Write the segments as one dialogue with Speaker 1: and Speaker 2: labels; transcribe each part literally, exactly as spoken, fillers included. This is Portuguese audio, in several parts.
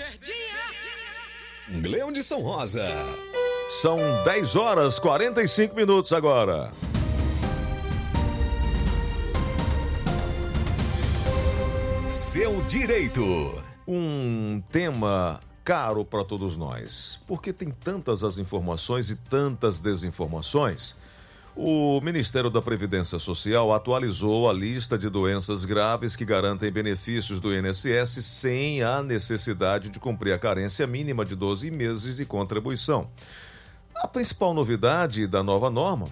Speaker 1: Verdinha! Leão de São Rosa.
Speaker 2: São dez horas e quarenta e cinco minutos agora.
Speaker 1: Seu direito.
Speaker 2: Um tema caro para todos nós, porque tem tantas as informações e tantas desinformações. O Ministério da Previdência Social atualizou a lista de doenças graves que garantem benefícios do I N S S sem a necessidade de cumprir a carência mínima de doze meses de contribuição. A principal novidade da nova norma,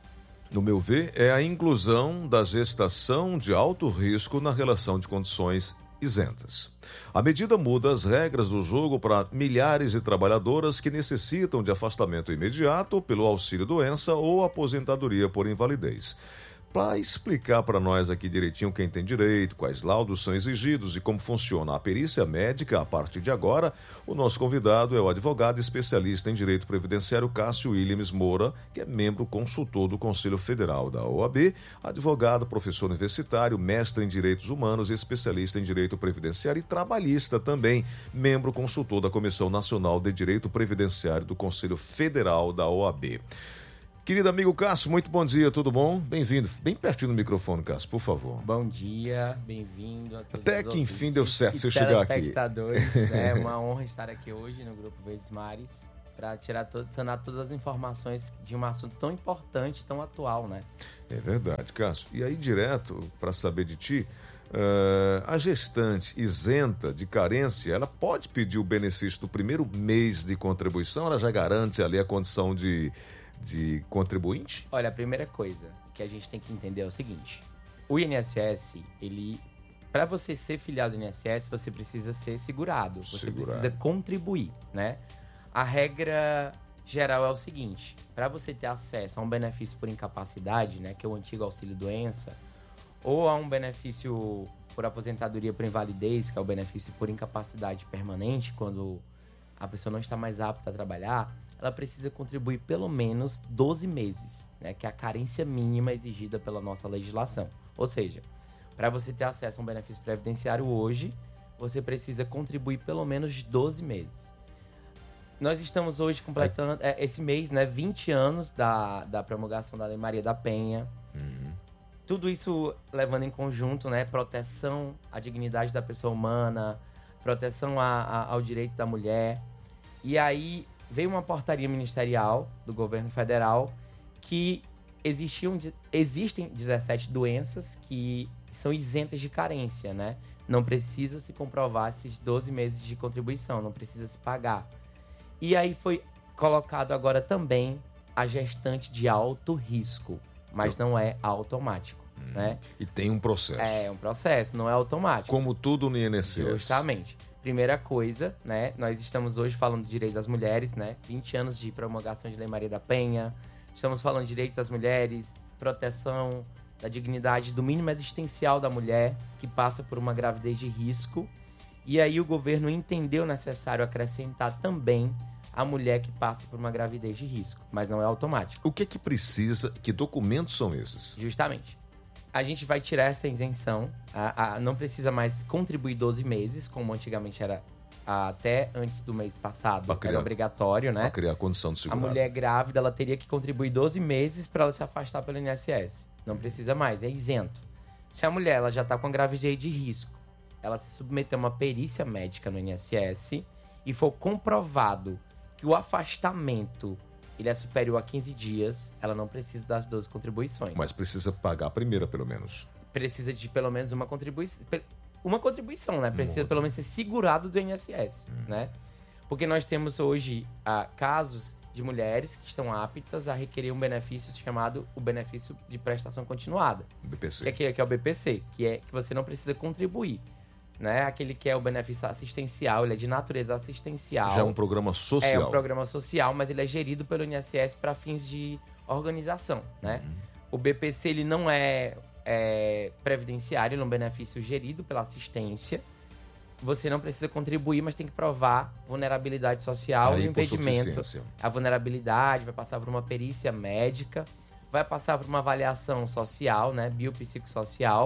Speaker 2: no meu ver, é a inclusão da gestação de alto risco na relação de condições isentas. A medida muda as regras do jogo para milhares de trabalhadoras que necessitam de afastamento imediato pelo auxílio-doença ou aposentadoria por invalidez. Para explicar para nós aqui direitinho quem tem direito, quais laudos são exigidos e como funciona a perícia médica a partir de agora, o nosso convidado é o advogado especialista em direito previdenciário Cássio Williams Moura, que é membro consultor do Conselho Federal da O A B, advogado, professor universitário, mestre em direitos humanos e especialista em direito previdenciário e trabalhista também, membro consultor da Comissão Nacional de Direito Previdenciário do Conselho Federal da O A B. Querido amigo Cássio, muito bom dia, tudo bom? Bem-vindo. Bem pertinho do microfone, Cássio, por favor.
Speaker 3: Bom dia, bem-vindo a todos.
Speaker 2: Até que enfim deu certo você chegar aqui.
Speaker 3: Telespectadores, é uma honra estar aqui hoje no Grupo Verdes Mares para tirar todo, sanar todas as informações de um assunto tão importante, tão atual, né?
Speaker 2: É verdade, Cássio. E aí, direto, para saber de ti, uh, a gestante isenta de carência, ela pode pedir o benefício do primeiro mês de contribuição? Ela já garante ali a condição de... de contribuinte?
Speaker 3: Olha, a primeira coisa que a gente tem que entender é o seguinte: o I N S S, ele, para você ser filiado do I N S S, você precisa ser segurado, você
Speaker 2: Segurado.
Speaker 3: precisa contribuir, né? A regra geral é o seguinte: para você ter acesso a um benefício por incapacidade, né, que é o antigo auxílio-doença, ou a um benefício por aposentadoria por invalidez, que é o benefício por incapacidade permanente, quando a pessoa não está mais apta a trabalhar, ela precisa contribuir pelo menos doze meses, né, que é a carência mínima exigida pela nossa legislação. Ou seja, para você ter acesso a um benefício previdenciário hoje, você precisa contribuir pelo menos doze meses. Nós estamos hoje completando, é, esse mês, né, vinte anos da, da promulgação da Lei Maria da Penha.
Speaker 2: Uhum.
Speaker 3: Tudo isso levando em conjunto, né, proteção à dignidade da pessoa humana, proteção a, a, ao direito da mulher. E aí veio uma portaria ministerial do governo federal que existiam, existem dezessete doenças que são isentas de carência, né? Não precisa se comprovar esses doze meses de contribuição, não precisa se pagar. E aí foi colocado agora também a gestante de alto risco, mas não é automático, hum, né?
Speaker 2: E tem um processo.
Speaker 3: É, um processo, não é automático.
Speaker 2: Como tudo no I N S S.
Speaker 3: Justamente. Primeira coisa, né? Nós estamos hoje falando de direitos das mulheres, né? vinte anos de promulgação de Lei Maria da Penha. Estamos falando de direitos das mulheres, proteção da dignidade do mínimo existencial da mulher que passa por uma gravidez de risco. E aí o governo entendeu necessário acrescentar também a mulher que passa por uma gravidez de risco, mas não é automático.
Speaker 2: O que é que precisa, que documentos são esses?
Speaker 3: Justamente. A gente vai tirar essa isenção, a, a, não precisa mais contribuir doze meses, como antigamente era a, até antes do mês passado, criar, era obrigatório, né?
Speaker 2: Para criar a condição de segurado.
Speaker 3: A mulher grávida, ela teria que contribuir doze meses para ela se afastar pelo I N S S. Não precisa mais, é isento. Se a mulher ela já está com a gravidez de risco, ela se submeter a uma perícia médica no I N S S e for comprovado que o afastamento ele é superior a quinze dias, ela não precisa das doze contribuições.
Speaker 2: Mas precisa pagar a primeira, pelo menos.
Speaker 3: Precisa de pelo menos uma contribuição. Uma contribuição, né? Precisa pelo menos ser segurado do I N S S, hum. né? Porque nós temos hoje ah, casos de mulheres que estão aptas a requerer um benefício chamado o benefício de prestação continuada.
Speaker 2: B P C.
Speaker 3: Que é, que é o B P C, que é que você não precisa contribuir. Né? Aquele que é o benefício assistencial, ele é de natureza assistencial.
Speaker 2: Já é um programa social.
Speaker 3: É um programa social, mas ele é gerido pelo I N S S para fins de organização, né? Uhum. O B P C, ele não é, é previdenciário, ele é um benefício gerido pela assistência. Você não precisa contribuir, mas tem que provar vulnerabilidade social e impedimento. A vulnerabilidade vai passar por uma perícia médica, vai passar por uma avaliação social, né? Biopsicossocial,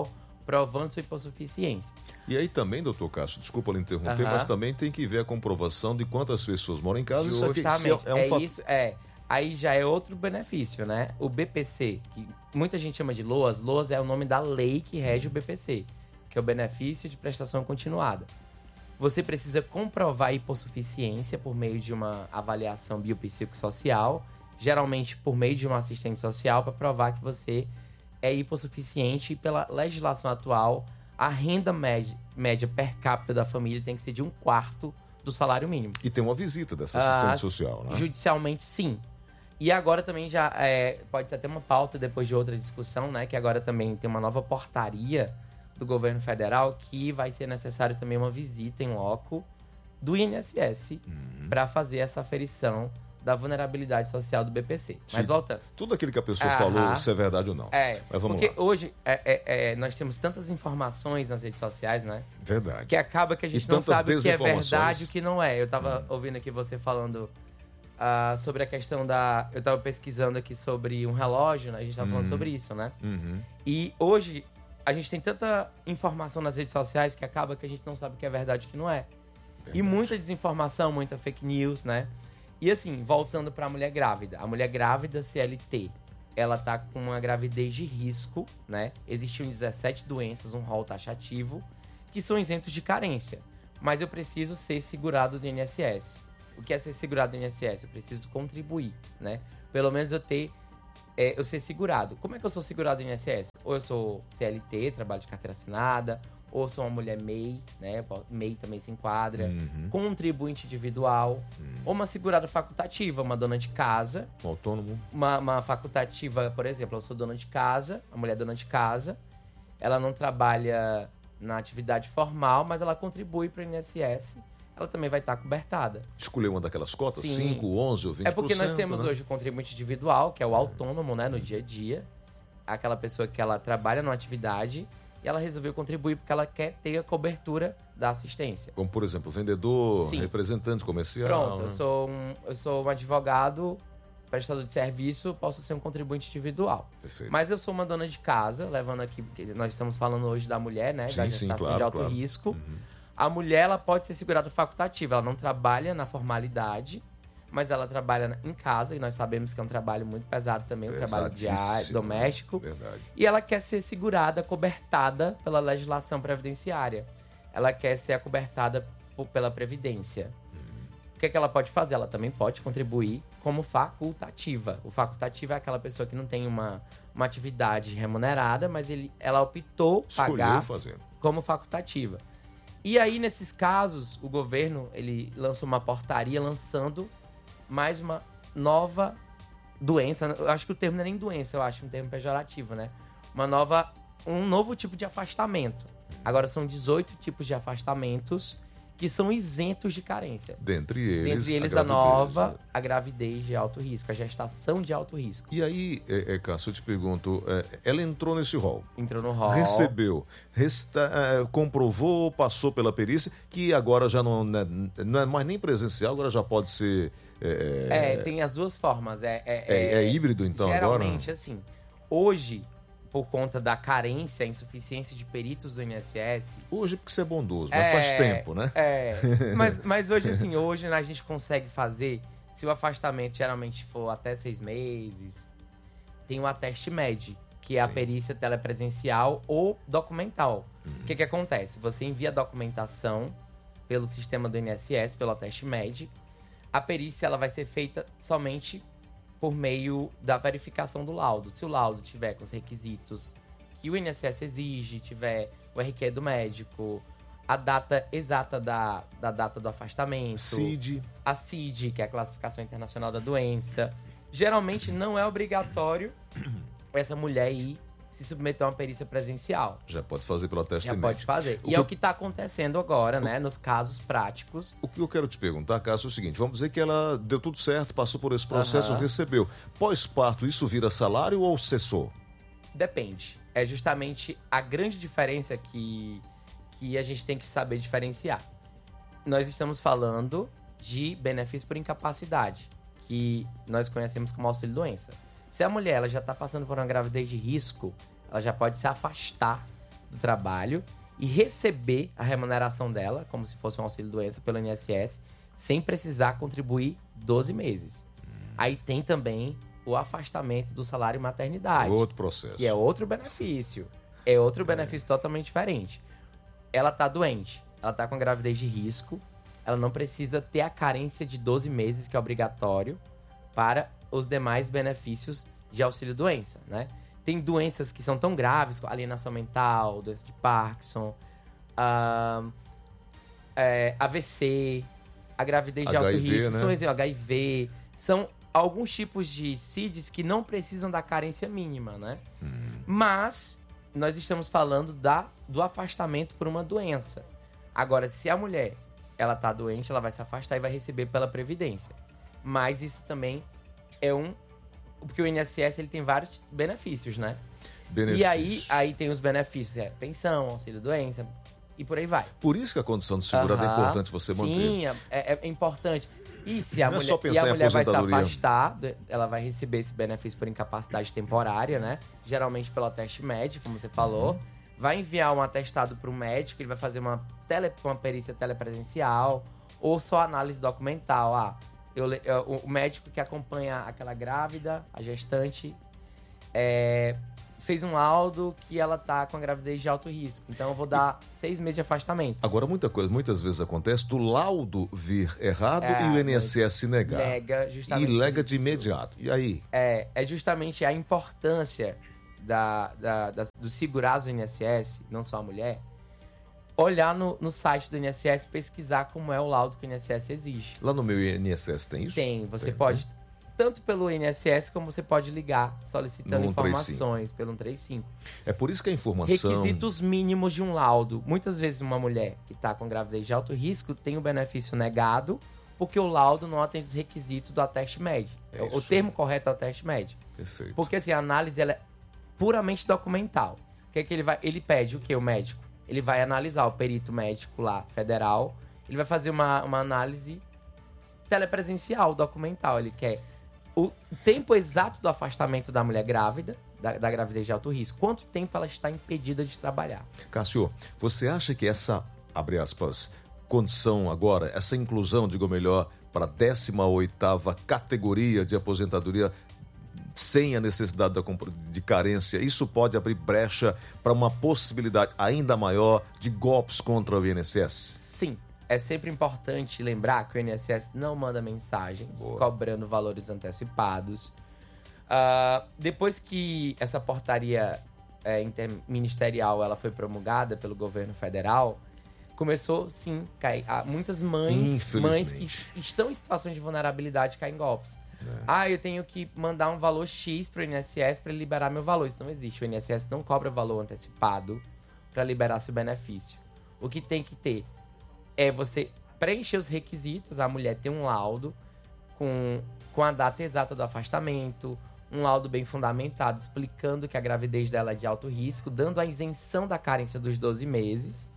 Speaker 3: provando sua hipossuficiência.
Speaker 2: E aí também, doutor Cássio, desculpa lhe interromper,
Speaker 3: Uhum.
Speaker 2: mas também tem que ver a comprovação de quantas pessoas moram em casa. Isso aqui,
Speaker 3: Justamente,
Speaker 2: é, um
Speaker 3: é
Speaker 2: fato.
Speaker 3: isso, é. Aí já é outro benefício, né? O B P C, que muita gente chama de LOAS, LOAS é o nome da lei que rege o B P C, que é o benefício de prestação continuada. Você precisa comprovar a hipossuficiência por meio de uma avaliação biopsicossocial, geralmente por meio de um assistente social, para provar que você é hipossuficiente e pela legislação atual, a renda média, média per capita da família tem que ser de um quarto do salário mínimo.
Speaker 2: E tem uma visita dessa assistente
Speaker 3: Ah,
Speaker 2: social, né?
Speaker 3: Judicialmente, sim. E agora também já é, pode ser até uma pauta depois de outra discussão, né? Que agora também tem uma nova portaria do governo federal que vai ser necessário também uma visita em loco do I N S S
Speaker 2: Uhum.
Speaker 3: para fazer essa aferição da vulnerabilidade social do B P C. Mas
Speaker 2: Sim.
Speaker 3: voltando.
Speaker 2: Tudo aquilo que a pessoa
Speaker 3: Aham.
Speaker 2: falou, se é verdade ou não.
Speaker 3: É,
Speaker 2: Mas vamos
Speaker 3: porque
Speaker 2: lá.
Speaker 3: hoje é, é, é, nós temos tantas informações nas redes sociais, né?
Speaker 2: Verdade.
Speaker 3: Que acaba que a gente
Speaker 2: E
Speaker 3: não
Speaker 2: tantas
Speaker 3: sabe o que é
Speaker 2: desinformações.
Speaker 3: verdade e o que não é. Eu tava ouvindo aqui você falando ah, sobre a questão da... Eu tava pesquisando aqui sobre um relógio, né? A gente tava falando sobre isso, né?
Speaker 2: Uhum.
Speaker 3: E hoje a gente tem tanta informação nas redes sociais que acaba que a gente não sabe o que é verdade e o que não é. E muita desinformação, muita fake news, né? E assim, voltando pra mulher grávida. A mulher grávida C L T, ela tá com uma gravidez de risco, né? Existiam dezessete doenças, um rol taxativo, que são isentos de carência. Mas eu preciso ser segurado do I N S S. O que é ser segurado do I N S S? Eu preciso contribuir, né? Pelo menos eu ter... É, eu ser segurado. Como é que eu sou segurado do I N S S? Ou eu sou C L T, trabalho de carteira assinada, ou eu sou uma mulher M E I, né? M E I também se enquadra.
Speaker 2: Uhum.
Speaker 3: Contribuinte individual. Ou uma segurada facultativa, uma dona de casa.
Speaker 2: Um autônomo.
Speaker 3: Uma, uma facultativa, por exemplo, eu sou dona de casa, a mulher é dona de casa. Ela não trabalha na atividade formal, mas ela contribui para o I N S S. Ela também vai estar cobertada.
Speaker 2: Escolher uma daquelas cotas?
Speaker 3: Sim.
Speaker 2: cinco, onze ou vinte por cento?
Speaker 3: É porque nós temos
Speaker 2: né?
Speaker 3: hoje o contribuinte individual, que é o autônomo, né, no dia a dia. Aquela pessoa que ela trabalha numa atividade e ela resolveu contribuir porque ela quer ter a cobertura da assistência.
Speaker 2: Como, por exemplo, vendedor,
Speaker 3: Sim.
Speaker 2: representante comercial.
Speaker 3: Pronto,
Speaker 2: né?
Speaker 3: eu sou um, eu sou um advogado, prestador de serviço, posso ser um contribuinte individual.
Speaker 2: Perfeito.
Speaker 3: Mas eu sou uma dona de casa, levando aqui, porque nós estamos falando hoje da mulher, né,
Speaker 2: Sim,
Speaker 3: da
Speaker 2: sim,
Speaker 3: gestação
Speaker 2: claro,
Speaker 3: de alto
Speaker 2: claro.
Speaker 3: risco. A mulher, ela pode ser segurada facultativa, ela não trabalha na formalidade, mas ela trabalha em casa, e nós sabemos que é um trabalho muito pesado também, um trabalho diário,
Speaker 2: Pesadíssimo.
Speaker 3: doméstico.
Speaker 2: Verdade.
Speaker 3: E ela quer ser segurada, cobertada pela legislação previdenciária. Ela quer ser acobertada por- pela Previdência. O que, é que ela pode fazer? Ela também pode contribuir como facultativa. O facultativo é aquela pessoa que não tem uma, uma atividade remunerada, mas ele, ela optou
Speaker 2: Escolheu
Speaker 3: pagar
Speaker 2: fazer.
Speaker 3: como facultativa. E aí, nesses casos, o governo ele lança uma portaria lançando mais uma nova doença. Eu acho que o termo não é nem doença, eu acho um termo pejorativo, né? Uma nova, um novo tipo de afastamento. Agora são dezoito tipos de afastamentos que são isentos de carência.
Speaker 2: Dentre eles,
Speaker 3: Dentre eles
Speaker 2: a
Speaker 3: a,
Speaker 2: gravidez,
Speaker 3: nova,
Speaker 2: né?
Speaker 3: a gravidez de alto risco, a gestação de alto risco.
Speaker 2: E aí, é, é, Cássio, eu te pergunto, é, ela entrou nesse rol,
Speaker 3: Entrou no rol.
Speaker 2: recebeu, resta- é, comprovou, passou pela perícia, que agora já não, né, não é mais nem presencial, agora já pode ser... É,
Speaker 3: É, tem as duas formas. É, é,
Speaker 2: é- é híbrido, então, agora?
Speaker 3: Geralmente, assim, hoje, por conta da carência, insuficiência de peritos do I N S S...
Speaker 2: Hoje porque você é bondoso, mas
Speaker 3: é,
Speaker 2: faz tempo, né?
Speaker 3: É, mas, mas hoje, assim, hoje a gente consegue fazer, se o afastamento geralmente for até seis meses, tem o ateste MED, que é a
Speaker 2: Sim.
Speaker 3: perícia telepresencial ou documental. O que que acontece? Você envia a documentação pelo sistema do I N S S, pelo ateste MED. A perícia ela vai ser feita somente por meio da verificação do laudo. Se o laudo tiver com os requisitos que o I N S S exige, tiver o R Q do médico, a data exata da, da data do afastamento,
Speaker 2: C I D.
Speaker 3: a C I D, que é a Classificação Internacional da Doença. Geralmente não é obrigatório essa mulher ir se submeter a uma perícia presencial.
Speaker 2: Já pode fazer pelo teste
Speaker 3: Já
Speaker 2: médico.
Speaker 3: pode fazer.
Speaker 2: O
Speaker 3: E
Speaker 2: que
Speaker 3: é
Speaker 2: eu-
Speaker 3: o que está acontecendo agora, né? Nos casos práticos.
Speaker 2: O que eu quero te perguntar, Cássio, é o seguinte: vamos dizer que ela deu tudo certo, passou por esse processo,
Speaker 3: Aham.
Speaker 2: recebeu. Pós-parto, isso vira salário ou cessou?
Speaker 3: Depende. É justamente a grande diferença que, que a gente tem que saber diferenciar. Nós estamos falando de benefício por incapacidade, que nós conhecemos como auxílio-doença. Se a mulher ela já está passando por uma gravidez de risco, ela já pode se afastar do trabalho e receber a remuneração dela, como se fosse um auxílio-doença pelo I N S S, sem precisar contribuir doze meses. Hum. Aí tem também o afastamento do salário maternidade.
Speaker 2: Outro processo.
Speaker 3: Que é outro benefício. É outro é. benefício totalmente diferente. Ela tá doente, ela tá com gravidez de risco, ela não precisa ter a carência de doze meses, que é obrigatório, para os demais benefícios de auxílio-doença, né? Tem doenças que são tão graves, como alienação mental, doença de Parkinson, uh, é, A V C, a gravidez de
Speaker 2: H I V,
Speaker 3: alto risco,
Speaker 2: né?
Speaker 3: são exemplo, H I V, são alguns tipos de C I Ds que não precisam da carência mínima, né? Hum. Mas nós estamos falando da, do afastamento por uma doença. Agora, se a mulher ela tá doente, ela vai se afastar e vai receber pela Previdência. Mas isso também é um... Porque o I N S S ele tem vários benefícios, né? Benefícios. E aí, aí tem os benefícios, é pensão, auxílio-doença e por aí vai. Por
Speaker 2: isso que a condição de segurado uh-huh. é importante você manter.
Speaker 3: Sim, é, é importante. E se a
Speaker 2: Não
Speaker 3: mulher,
Speaker 2: é só pensar
Speaker 3: e a
Speaker 2: em
Speaker 3: mulher vai se
Speaker 2: aposentadoria.
Speaker 3: afastar, ela vai receber esse benefício por incapacidade temporária, né? Geralmente pelo teste médico, como você falou. Uhum. Vai enviar um atestado para o médico, ele vai fazer uma, tele, uma perícia telepresencial ou só análise documental. Ah, eu, eu, o médico que acompanha aquela grávida, a gestante, é, fez um laudo que ela tá com a gravidez de alto risco. Então eu vou dar e... seis meses de afastamento.
Speaker 2: Agora, muita coisa, muitas vezes acontece do laudo vir errado
Speaker 3: é,
Speaker 2: e o I N S S negar.
Speaker 3: Nega justamente
Speaker 2: E nega
Speaker 3: isso.
Speaker 2: de imediato. E aí?
Speaker 3: É, é justamente a importância da, da, da, dos segurados do I N S S, não só a mulher, olhar no, no site do I N S S, pesquisar como é o laudo que o I N S S exige.
Speaker 2: Lá no meu I N S S tem isso?
Speaker 3: Tem. Você
Speaker 2: tem,
Speaker 3: pode...
Speaker 2: Tem.
Speaker 3: Tanto pelo I N S S, como você pode ligar solicitando
Speaker 2: no
Speaker 3: informações pelo um três cinco.
Speaker 2: É por isso que a informação...
Speaker 3: Requisitos mínimos de um laudo. Muitas vezes uma mulher que está com gravidez de alto risco tem o benefício negado porque o laudo não atende os requisitos do ateste médico. É o termo correto é o ateste médico.
Speaker 2: Perfeito.
Speaker 3: Porque assim, a análise ela é puramente documental. O que é que ele vai... Ele pede o que, o médico? Ele vai analisar, o perito médico lá, federal, ele vai fazer uma, uma análise telepresencial, documental. Ele quer o tempo exato do afastamento da mulher grávida, da, da gravidez de alto risco. Quanto tempo ela está impedida de trabalhar.
Speaker 2: Cássio, você acha que essa, abre aspas, condição agora, essa inclusão, digo melhor, para a décima oitava categoria de aposentadoria sem a necessidade da, de carência, isso pode abrir brecha para uma possibilidade ainda maior de golpes contra o I N S S?
Speaker 3: Sim. É sempre importante lembrar que o I N S S não manda mensagens Boa. cobrando valores antecipados. Uh, depois que essa portaria é, interministerial ela foi promulgada pelo governo federal, começou, sim, a cair. Ah, muitas mães, mães que estão em situação de vulnerabilidade caem em golpes. É. Ah, eu tenho que mandar um valor X para o I N S S para liberar meu valor. Isso não existe. O I N S S não cobra valor antecipado para liberar seu benefício. O que tem que ter é você preencher os requisitos, a mulher tem um laudo com, com a data exata do afastamento, um laudo bem fundamentado, explicando que a gravidez dela é de alto risco, dando a isenção da carência dos doze meses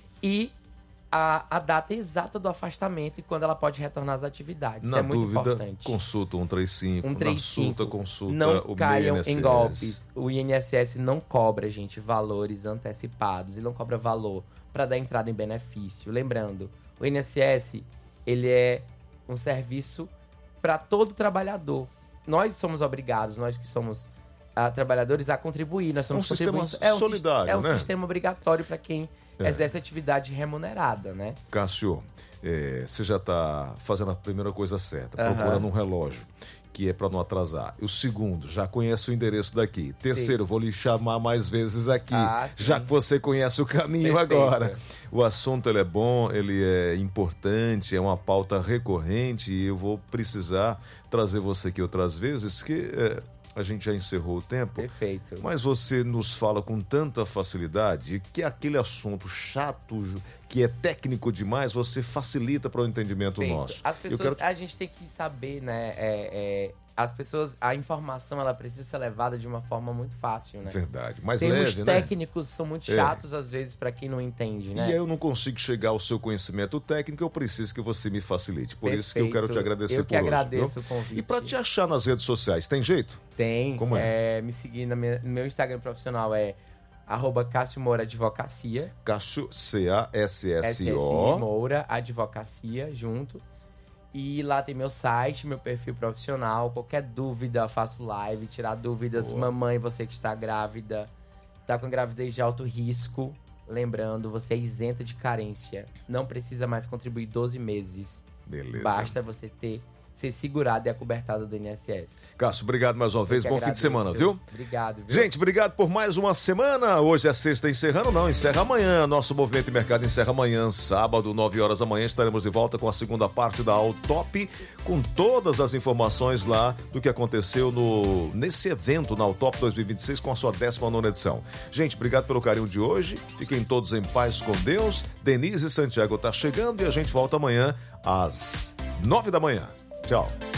Speaker 3: e a, a data exata do afastamento e quando ela pode retornar às atividades.
Speaker 2: Na
Speaker 3: Isso é muito
Speaker 2: dúvida,
Speaker 3: importante.
Speaker 2: Consulta um três cinco,
Speaker 3: um três cinco.
Speaker 2: Consulta, consulta
Speaker 3: não
Speaker 2: o
Speaker 3: caiam
Speaker 2: I N S S.
Speaker 3: em golpes. O I N S S não cobra, gente, valores antecipados. Ele não cobra valor para dar entrada em benefício. Lembrando, o I N S S ele é um serviço para todo trabalhador. Nós somos obrigados, nós que somos uh, trabalhadores, a contribuir. Nós somos
Speaker 2: um sistema
Speaker 3: é um
Speaker 2: solidário,
Speaker 3: É um
Speaker 2: né?
Speaker 3: sistema obrigatório para quem
Speaker 2: é.
Speaker 3: exerce atividade remunerada, né?
Speaker 2: Cássio, é, você já está fazendo a primeira coisa certa, uhum. procurando um relógio, que é para não atrasar. O segundo, já conhece o endereço daqui. Terceiro, sim. vou lhe chamar mais vezes aqui, ah, já que você conhece o caminho Perfeito. agora. O assunto ele é bom, ele é importante, é uma pauta recorrente e eu vou precisar trazer você aqui outras vezes, que é, a gente já encerrou o tempo.
Speaker 3: Perfeito.
Speaker 2: Mas você nos fala com tanta facilidade que aquele assunto chato, que é técnico demais, você facilita para o entendimento Perfeito. nosso.
Speaker 3: As pessoas, eu quero... A gente tem que saber, né? É, é, as pessoas, a informação ela precisa ser levada de uma forma muito fácil, né?
Speaker 2: Verdade, mais
Speaker 3: Termos
Speaker 2: leve, né?
Speaker 3: técnicos são muito chatos é. às vezes para quem não entende, né?
Speaker 2: E eu não consigo chegar ao seu conhecimento técnico, eu preciso que você me facilite. Por
Speaker 3: Perfeito.
Speaker 2: isso que eu quero te agradecer
Speaker 3: eu
Speaker 2: por
Speaker 3: que
Speaker 2: hoje.
Speaker 3: agradeço
Speaker 2: viu?
Speaker 3: o convite.
Speaker 2: E para te achar nas redes sociais, tem jeito?
Speaker 3: Tem.
Speaker 2: Como é?
Speaker 3: é me seguir no meu Instagram profissional é arroba Cássio Moura Advocacia.
Speaker 2: Cássio, C A S S
Speaker 3: S S I
Speaker 2: O.
Speaker 3: Moura Advocacia, junto. E lá tem meu site, meu perfil profissional. Qualquer dúvida, faço live, tirar dúvidas.
Speaker 2: Boa.
Speaker 3: Mamãe, você que está grávida, está com gravidez de alto risco. Lembrando, você é isenta de carência. Não precisa mais contribuir doze meses.
Speaker 2: Beleza.
Speaker 3: Basta você ter, ser segurado e acobertado do I N S S.
Speaker 2: Cássio, obrigado mais uma vez.
Speaker 3: Eu que
Speaker 2: Bom
Speaker 3: agradeço.
Speaker 2: fim de semana, viu?
Speaker 3: Obrigado, viu?
Speaker 2: Gente, obrigado por mais uma semana. Hoje é sexta, encerrando não, encerra amanhã. Nosso Movimento e Mercado encerra amanhã, sábado, nove horas da manhã. Estaremos de volta com a segunda parte da Autop, com todas as informações lá do que aconteceu no, nesse evento na Autop dois mil e vinte e seis, com a sua décima nona edição. Gente, obrigado pelo carinho de hoje. Fiquem todos em paz com Deus. Denise Santiago tá chegando e a gente volta amanhã às nove da manhã. Tchau.